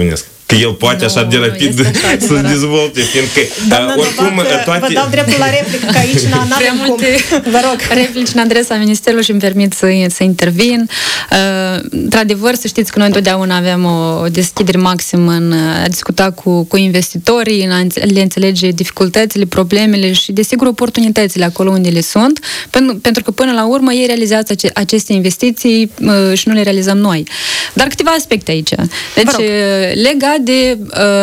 că el poate no, așa de rapid așa, să dezvolte, fiindcă Doamna oricum Novac, toate... vă dau dreptul la replică, că aici n-avem cum. Vă rog. Replici în adresa Ministerului și îmi permit să, să intervin. Uh, într-adevăr, să știți că noi întotdeauna avem o deschidere maximă în a discuta cu, cu investitorii, în a le înțelege dificultățile, problemele și, desigur, oportunitățile acolo unde le sunt, pentru, pentru că, până la urmă, ei realizează ace- aceste investiții uh, și nu le realizăm noi. Dar câteva aspecte aici. Deci, legat de,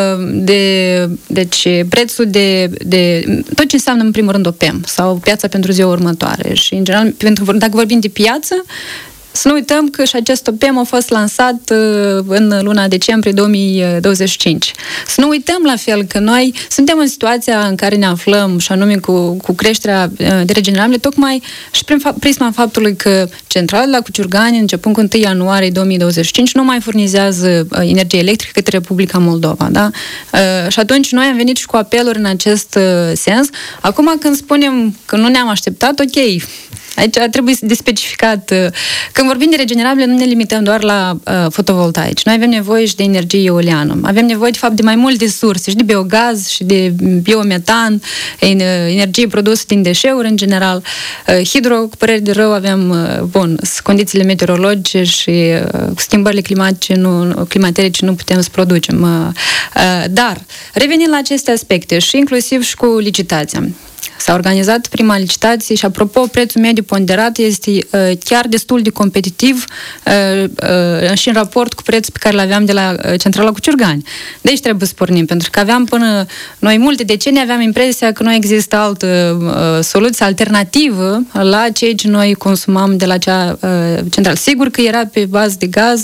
de deci, prețul de, de tot ce înseamnă, în primul rând, o P E M sau piața pentru ziua următoare. Și, în general, pentru, dacă vorbim de piață, să nu uităm că și acest P E M a fost lansat în luna decembrie două mii douăzeci și cinci. Să nu uităm la fel că noi suntem în situația în care ne aflăm, și anume cu, cu creșterea de regenerabile, tocmai și prin prisma faptului că centrala de la Cuciurgani, începând cu întâi ianuarie două mii douăzeci și cinci, nu mai furnizează energie electrică către Republica Moldova. Da? Și atunci noi am venit și cu apeluri în acest sens. Acum când spunem că nu ne-am așteptat, ok, aici trebuie de specificat. Când vorbim de regenerabile, nu ne limităm doar la uh, fotovoltaici. Noi avem nevoie și de energie eoliană. Avem nevoie, de fapt, de mai multe surse, și de biogaz, și de biometan, energie produsă din deșeuri, în general. Uh, hidro, cu părere de rău, avem, uh, bun, condițiile meteorologice și uh, schimbările climatice, nu, climaterice, nu putem să producem. Uh, uh, dar, revenind la aceste aspecte, și inclusiv și cu licitația. S-a organizat prima licitație și, apropo, prețul mediu ponderat este uh, chiar destul de competitiv uh, uh, și în raport cu prețul pe care îl aveam de la uh, centrala Cuciurgani. Deci trebuie să pornim, pentru că aveam până noi multe decenii aveam impresia că nu există altă uh, soluție alternativă la ceea ce noi consumam de la cea uh, centrală. Sigur că era pe bază de gaz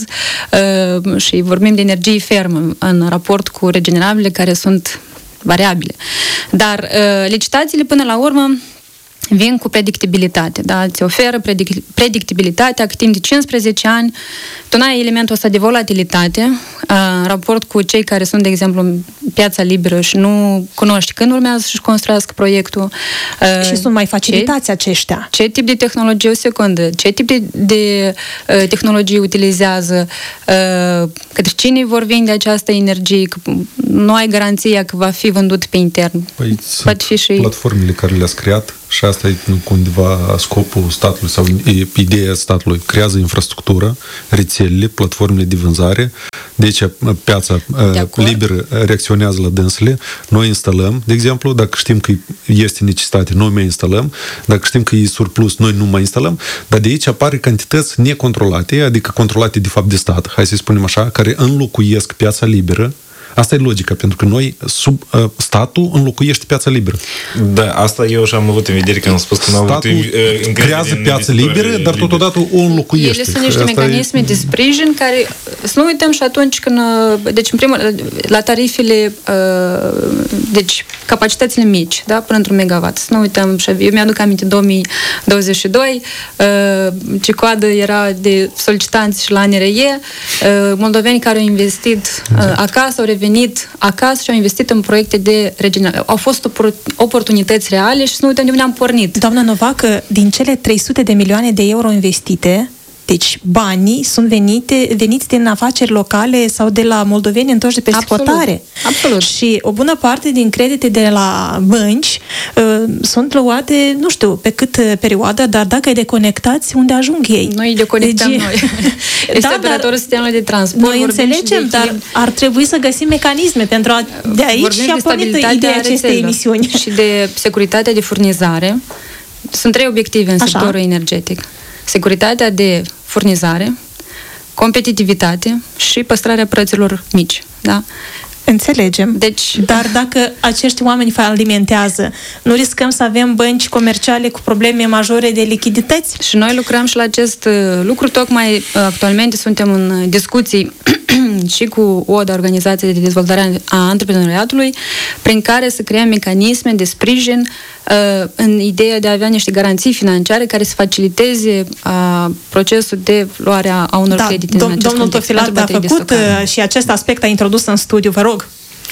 uh, și vorbim de energie fermă în raport cu regenerabile care sunt variabile. Dar uh, licitațiile, până la urmă, vin cu predictibilitate, da? Ți oferă predict- predictibilitatea că timp de cincisprezece ani tu n-ai elementul ăsta de volatilitate uh, în raport cu cei care sunt, de exemplu, în piața liberă și nu cunoști când urmează să-și construiască proiectul. Uh, și sunt mai facilitați ce, aceștia. Ce tip de tehnologie, o secundă, ce tip de, de uh, tehnologie utilizează, uh, către cine vor vinde această energie, că nu ai garanția că va fi vândut pe intern. Păi sunt fi și platformele care le-ați creat și asta e cumva scopul statului sau ideea statului. Creează infrastructură, rețelele, platformele de vânzare, deci piața de liberă reacționează la dânsele, noi instalăm, de exemplu, dacă știm că este necesitate, noi mai instalăm, dacă știm că e surplus, noi nu mai instalăm, dar de aici apare cantități necontrolate, adică controlate de fapt de stat, hai să spunem așa, care înlocuiesc piața liberă. Asta e logica, pentru că noi, sub uh, statul înlocuiește piața liberă. Da, asta eu și-am avut în vedere când am spus că n-am avut încredere. Creează piața liberă, dar totodată o înlocuiește. Ele sunt niște asta mecanisme e... de sprijin care, să nu uităm și atunci când, deci în primul, la tarifele, uh, deci capacitățile mici, da, până într-un megawatt. Să nu uităm, și eu mi-aduc aminte două mii douăzeci și doi, uh, ce coadă era de solicitanți și la N R E, uh, moldoveni care au investit uh, acasă, au revenit venit acasă și au investit în proiecte de regenerare. Au fost oportunități reale și să nu uităm de unde am pornit. Doamna Novac, din cele trei sute de milioane de euro investite, deci banii sunt venite, veniți din afaceri locale sau de la moldoveni întorși de peste hotare. Absolut. Și o bună parte din credite de la bănci uh, sunt luate, nu știu pe cât perioadă, dar dacă îi deconectați, unde ajung ei? Noi îi deconectăm deci... noi. Este da, operatorul sistemului de transport. Noi înțelegem, dar ar trebui să găsim mecanisme pentru a, de aici vorbim și a pornit ideea acestei emisiuni. Și de securitatea de furnizare. Sunt trei obiective în Așa. sectorul energetic. Securitatea de furnizare, competitivitate și păstrarea prețurilor mici. Da? Înțelegem. Deci, dar dacă acești oameni alimentează, nu riscăm să avem bănci comerciale cu probleme majore de lichidități? Și noi lucrăm și la acest lucru. Tocmai actualmente suntem în discuții și cu O D A, Organizația de Dezvoltare a Antreprenoriatului, prin care să creăm mecanisme de sprijin uh, în ideea de a avea niște garanții financiare care să faciliteze uh, procesul de luare a unor da, credite dom- în acest domnul Tofilat a făcut și acest aspect a introdus în studiu. Vă rog.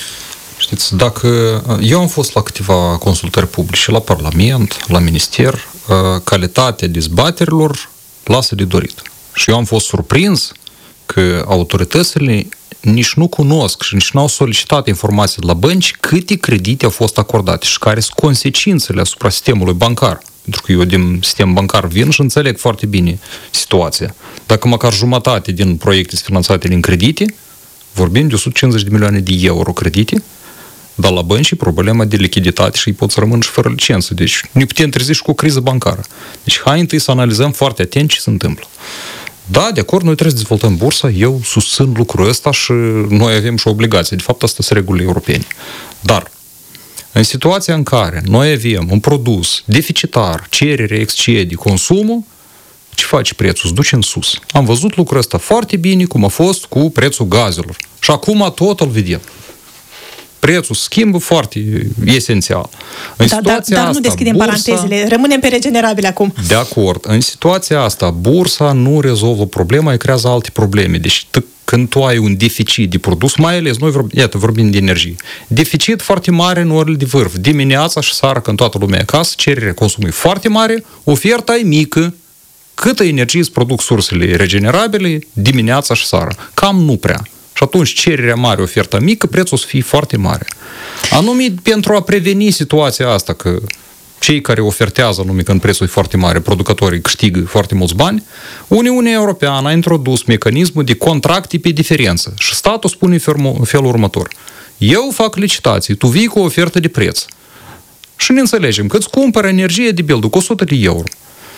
Știți, dacă eu am fost la câteva consultări publice la Parlament, la Minister, calitatea dezbaterilor lasă de dorit. Și eu am fost surprins că autoritățile nici nu cunosc și nici n-au solicitat informații de la bănci câte credite au fost acordate și care sunt consecințele asupra sistemului bancar. Pentru că eu din sistem bancar vin și înțeleg foarte bine situația. Dacă măcar jumătate din proiecte sunt finanțate din credite, vorbim de o sută cincizeci de milioane de euro credite, dar la bănci și problema de lichiditate și ei pot să rămână și fără licență. Deci ne putem trezi și cu o criză bancară. Deci hai întâi să analizăm foarte atent ce se întâmplă. Da, de acord, noi trebuie să dezvoltăm bursa, eu susțin lucrul ăsta și noi avem și o obligație. De fapt, asta sunt regulile europene. Dar, în situația în care noi avem un produs deficitar, cerere excede consumul, ce face prețul? Se duce în sus. Am văzut lucrul ăsta foarte bine, cum a fost cu prețul gazelor. Și acum tot îl vedem. Prețul schimbă foarte esențial. În da, dar, dar nu deschidem bursa, parantezele, rămânem pe regenerabile acum. De acord. În situația asta, bursa nu rezolvă problema, îi creează alte probleme. Deci t- când tu ai un deficit de produs, mai ales, noi vorbim, iată, vorbim de energie, deficit foarte mare în orele de vârf. Dimineața și seara, când toată lumea e acasă, cererea consumului foarte mare, oferta e mică. Câtă energie îți produc sursele regenerabile dimineața și seara? Cam nu prea. Și atunci cererea mare, oferta mică, prețul o să fie foarte mare. Anume, pentru a preveni situația asta, că cei care ofertează, anume când prețul e foarte mare, producătorii câștigă foarte mulți bani, Uniunea Europeană a introdus mecanismul de contracte pe diferență. Și statul spune în felul următor. Eu fac licitații, tu vii cu o ofertă de preț. Și ne înțelegem că îți cumpără energie de pildă cu o sută de euro.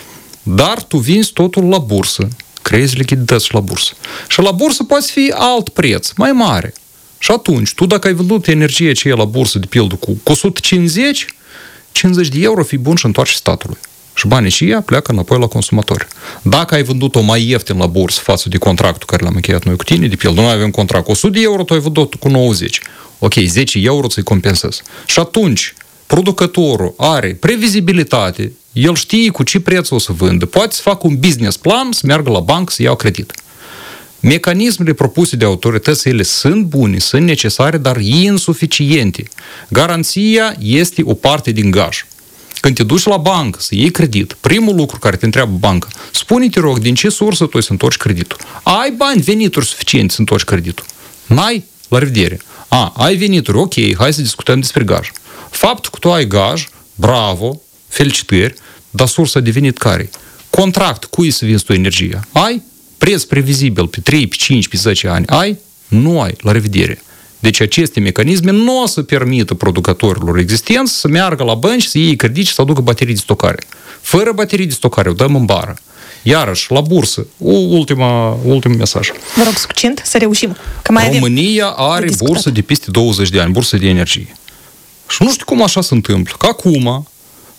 Dar tu vinzi totul la bursă, creezi lichidități la bursă. Și la bursă poate fi alt preț, mai mare. Și atunci, tu dacă ai vândut energie aceea la bursă, de pildă, cu o sută cincizeci, cincizeci de euro, fii bun și întoarce statului. Și banii și ea pleacă înapoi la consumatori. Dacă ai vândut-o mai ieftin la bursă față de contractul care l-am încheiat noi cu tine, de pildă, noi avem contract cu o sută de euro, tu ai vândut cu nouăzeci. Ok, zece euro ți-i compensezi. Și atunci, producătorul are previzibilitate, el știe cu ce preț o să vândă, poate să facă un business plan, să meargă la bancă, să iau credit. Mecanismele propuse de autorități, ele sunt bune, sunt necesare, dar insuficiente. Garanția este o parte din gaj. Când te duci la bancă să iei credit, primul lucru care te întreabă banca, spune-te rog, din ce sursă tu să întorci creditul? Ai bani, venituri suficiente să întorci creditul? N-ai? La revedere. A, ai venituri, ok, hai să discutăm despre gaj. Faptul că tu ai gaj, bravo, felicitări, dar sursa de venit care? Contract, cui să vinzi tu energia? Ai? Preț previzibil pe trei, pe cinci, pe zece ani? Ai? Nu ai. La revedere. Deci aceste mecanisme nu o să permită producătorilor existenți să meargă la bănci, să iei credit și să aducă baterii de stocare. Fără baterii de stocare, o dăm în bară. Iarăși, la bursă, ultima, ultimul mesaj. Vă rog, succint, să reușim. Că mai România are bursă de peste douăzeci de ani, bursă de energie. Și nu știu cum așa se întâmplă. Că acum,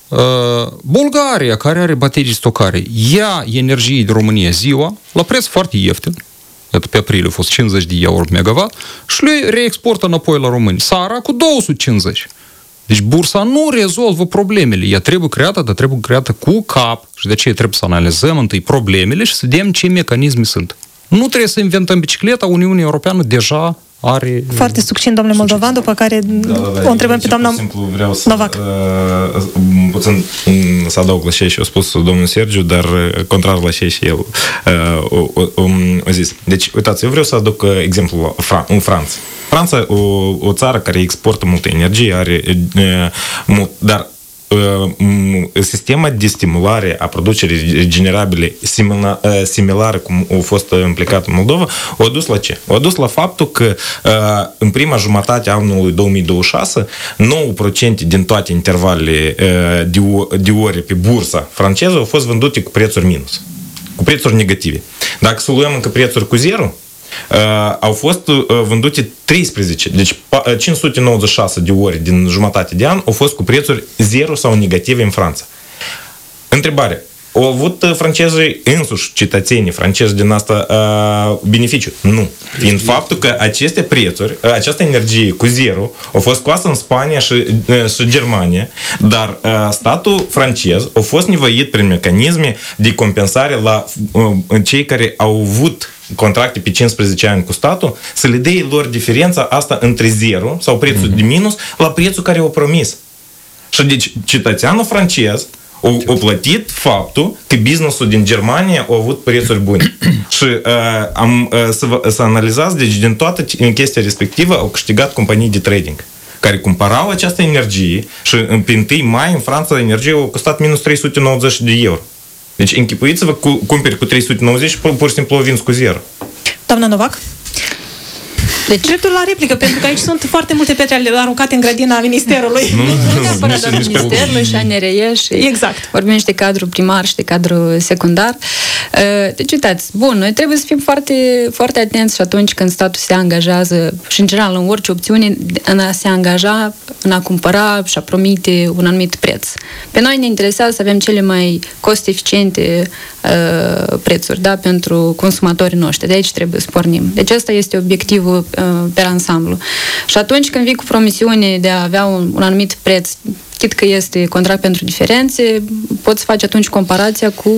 Bulgaria, care are baterii de stocare, ia energie de România ziua, la preț foarte ieftin, pe aprilie a fost cincizeci de euro pe megawatt, și le reexportă înapoi la români. Sara cu două sute cincizeci. Deci bursa nu rezolvă problemele. Ea trebuie creată, dar trebuie creată cu cap. Și de aceea trebuie să analizăm întâi problemele și să vedem ce mecanisme sunt. Nu trebuie să inventăm bicicleta, Uniunea Europeană deja are... Foarte succint, domnule Moldovan, după care da, da, da, o întrebăm pe doamna vreau să, Novac. Uh, puțin să adaug la ce și a spus domnul Sergiu, dar contrar la ce și el uh, o, o, o zis. Deci, uitați, eu vreau să aduc exemplu în Franța. Franța, o, o țară care exportă multă energie, are uh, mult, dar sistemul de stimulare a producerii regenerabile similară cum a fost implicat în Moldova, a dus la ce? A dus la faptul că în prima jumătate a anului două mii douăzeci și șase, nouă la sută din toate intervalele de ore pe bursa franceză au fost vândute cu prețuri minus, cu prețuri negative. Dacă să luăm încă prețuri cu zero, Uh, au fost uh, vândute treisprezece, deci cinci sute nouăzeci și șase de ori din jumătate de an au fost cu prețuri zero sau negative în Franța. Întrebare. Au avut francezii însuși, cetățenii francezi din asta uh, beneficiu? Nu. Fiind faptul că aceste prețuri, această energie cu zero au fost scoasă în Spania și, uh, și Germania, dar uh, statul francez a fost nevoit prin mecanisme de compensare la uh, cei care au avut contracte pe cincisprezece ani cu statul, să le dea lor diferența asta între zero sau prețul mm-hmm. de minus la prețul care au promis. Și deci cetățeanul francez Au, au plătit faptul că businessul din Germania a avut prețuri bune. Și uh, am, uh, să, să analizați, deci din toată chestia respectivă au câștigat companii de trading care cumpărau această energie și în întâi mai în Franța energia a costat minus trei sute nouăzeci de euro. Deci închipuiți-vă, cu, cumperi cu trei sute nouăzeci și pur și simplu o vinzi cu zero. Doamna Novac? Deci, dreptul la replică, pentru că aici sunt foarte multe pietre aruncate în grădina Ministerului. Nu, nu neapărat doar Ministerului și A N R E și exact. Vorbim și de cadru primar și de cadru secundar. Deci, uitați, bun, noi trebuie să fim foarte, foarte atenți și atunci când statul se angajează și, în general, în orice opțiune, în a se angaja, în a cumpăra și a promite un anumit preț. Pe noi ne interesează să avem cele mai cost-eficiente uh, prețuri, da, pentru consumatorii noștri. De aici trebuie să pornim. Deci, asta este obiectivul pe ansamblu. Și atunci când vii cu promisiune de a avea un, un anumit preț, chit că este contract pentru diferențe, poți face atunci comparația cu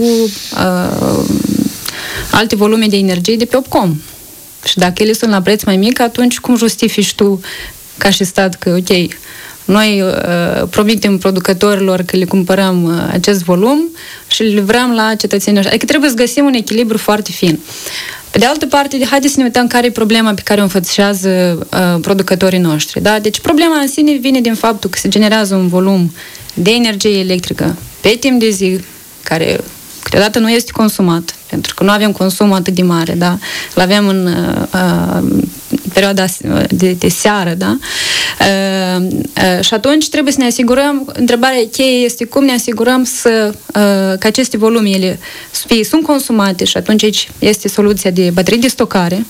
uh, alte volume de energie de pe Opcom. Și dacă ele sunt la preț mai mic, atunci cum justifici tu ca și stat că, ok, noi uh, promitem producătorilor că le cumpărăm uh, acest volum și le livrăm la cetățenii. Adică trebuie să găsim un echilibru foarte fin. Pe de altă parte, haideți să ne uităm care e problema pe care o înfățișează uh, producătorii noștri. Da? Deci problema în sine vine din faptul că se generează un volum de energie electrică pe timp de zi, care câteodată nu este consumat, pentru că nu avem consum atât de mare, da? Îl avem în uh, perioada de, de seară, da? Uh, uh, și atunci trebuie să ne asigurăm, întrebarea cheie este cum ne asigurăm să, uh, că aceste volume ele fie, sunt consumate și atunci aici este soluția de baterii de stocare.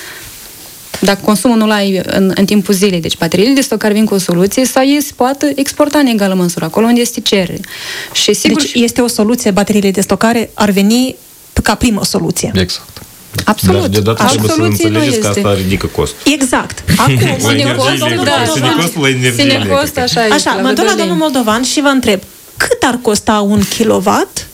Dacă consumul nu-l ai în, în timpul zilei, deci bateriile de stocare vin cu o soluție sau ei se poate exporta în egală măsură, acolo unde este cerere. Și sigur, deci este o soluție, bateriile de stocare ar veni ca primă soluție. Exact. Absolut. Dar deodată trebuie să înțelegeți că asta ridică cost. Exact. Acum, Sinecost, așa este. Așa, mă duc la domnul Moldovan și vă întreb, cât ar costa un kilowatt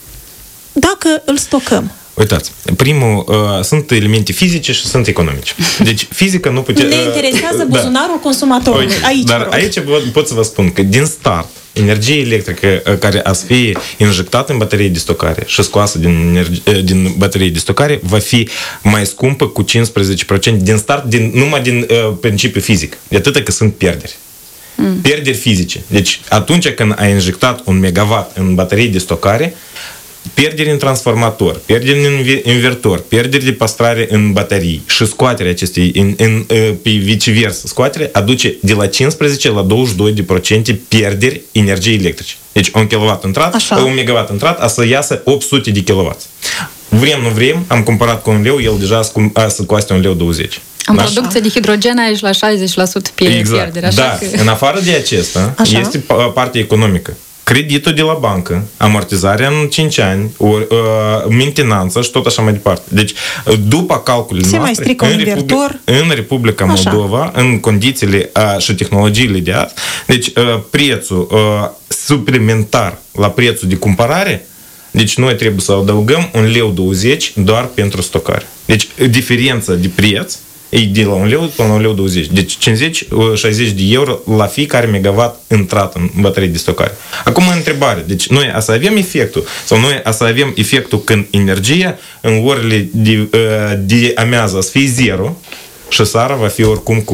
dacă îl stocăm? Uitați, primul, uh, sunt elemente fizice și sunt economice. Deci, fizică nu putea... Ne interesează buzunarul da. consumatorului. Uite, aici, dar aici pot să vă spun că din start, energie electrică care a să fie injectată în baterie de stocare și scoasă din, energie, din baterie de stocare va fi mai scumpă cu cincisprezece la sută din start, din, numai din uh, principiu fizic. De atât că sunt pierderi. Mm. Pierderi fizice. Deci, atunci când ai injectat un megawatt în baterie de stocare, pierderi în transformator, pierderi în invertor, pierderi de păstrare în baterii și scoaterea acestei, în, în, pe viceversa, scoaterea aduce de la cincisprezece la douăzeci și doi la sută pierderi energiei electrice. Deci un kilowatt intrat, Așa. un megawatt intrat, a să iasă opt sute de kilowatts. Vrem, nu vrem, am cumpărat cu un leu, el deja a să coste un leu douăzeci. În da? producție de hidrogen ai la șaizeci la sută pierderi. Exact. Așa Dar, că... în afară de acesta, Așa. este partea economică. Creditul de la bancă, amortizarea în cinci ani, o, uh, mentenanță și tot așa mai departe. Deci, după calculele Se noastre, în, Republic, în Republica Moldova, așa. în condițiile uh, și tehnologiile de azi, deci uh, prețul uh, suplimentar la prețul de cumpărare, deci noi trebuie să adăugăm un leu douăzeci doar pentru stocare. Deci, diferența de preț e de la un leu până la un leu douăzeci. Deci cincizeci șaizeci de euro la fiecare megawatt intrat în baterie de stocare. Acum întrebare. Deci noi a să avem efectul sau noi a să avem efectul când energia în orele de, de amiază să fie zero și seara va fi oricum cu,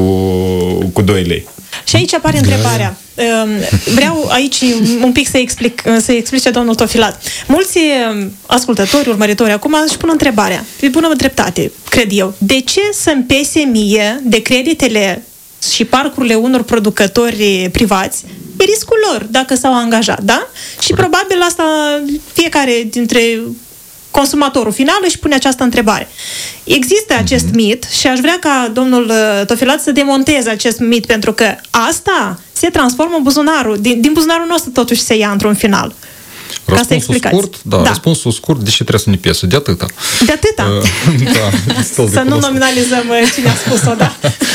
cu doi lei. Și aici apare întrebarea. Vreau aici un pic să explic, să explice domnul Tofilat. Mulți ascultători, urmăritori acum își pun întrebarea, pe bună dreptate, cred eu, de ce să-mi pese mie de creditele și parcurile unor producători privați? E riscul lor, dacă s-au angajat, da? Și probabil asta fiecare dintre consumatorul final își pune această întrebare. Există acest mm-hmm. mit și aș vrea ca domnul Tofilat să demonteze acest mit, pentru că asta se transformă în buzunarul, din, din buzunarul nostru totuși se ia într-un final. Răspunsul scurt, da, da, răspunsul scurt, deși trebuie să ne piesă, de atâta. De atâta? Uh, da, să nu nominalizăm cine a spus-o, da.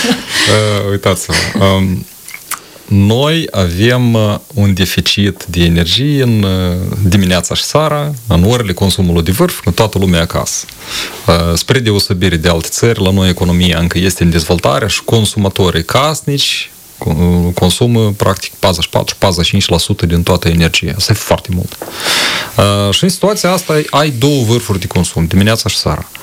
uh, uitați-vă, um, noi avem un deficit de energie în dimineața și seara, în orele consumului de vârf, când toată lumea e acasă. Spre deosebire de alte țări, la noi economia încă este în dezvoltare și consumatorii casnici, consumă practic patruzeci și patru patruzeci și cinci la sută din toată energia. Asta e foarte mult. Și în situația asta ai două vârfuri de consum, dimineața și seara.